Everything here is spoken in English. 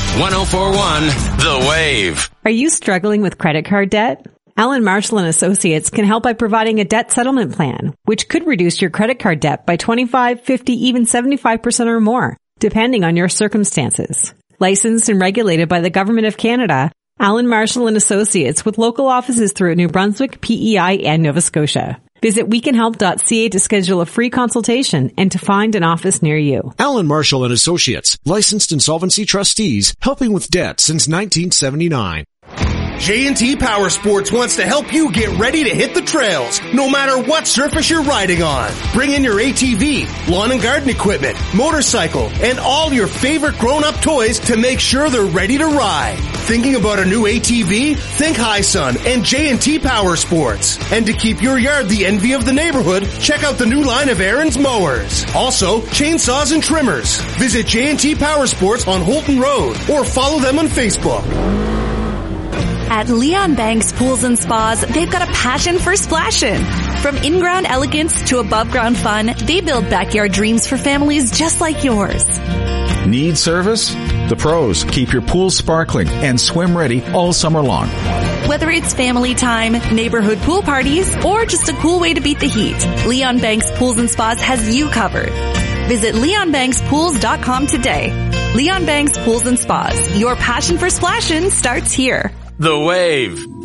1041 The Wave. Are you struggling with credit card debt? Allen Marshall & Associates can help by providing a debt settlement plan, which could reduce your credit card debt by 25, 50, even 75% or more, depending on your circumstances. Licensed and regulated by the Government of Canada, Allen Marshall & Associates with local offices throughout New Brunswick, PEI, and Nova Scotia. Visit wecanhelp.ca to schedule a free consultation and to find an office near you. Allen Marshall & Associates, licensed insolvency trustees, helping with debt since 1979. J&T Power Sports wants to help you get ready to hit the trails, no matter what surface you're riding on. Bring in your ATV, lawn and garden equipment, motorcycle, and all your favorite grown-up toys to make sure they're ready to ride. Thinking about a new ATV? Think High Sun and J&T Power Sports. And to keep your yard the envy of the neighborhood, check out the new line of Aaron's mowers. Also, chainsaws and trimmers. Visit J&T Power Sports on Holton Road or follow them on Facebook. At Leon Banks Pools and Spas, they've got a passion for splashin'. From in-ground elegance to above-ground fun, they build backyard dreams for families just like yours. Need service? The pros keep your pool sparkling and swim ready all summer long. Whether it's family time, neighborhood pool parties, or just a cool way to beat the heat, Leon Banks Pools and Spas has you covered. Visit LeonBanksPools.com today. Leon Banks Pools and Spas. Your passion for splashin' starts here. The Wave.